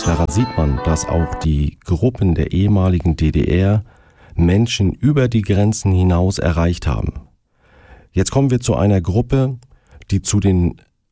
Daran sieht man, dass auch die Gruppen der ehemaligen DDR Menschen über die Grenzen hinaus erreicht haben. Jetzt kommen wir zu einer Gruppe, die zu den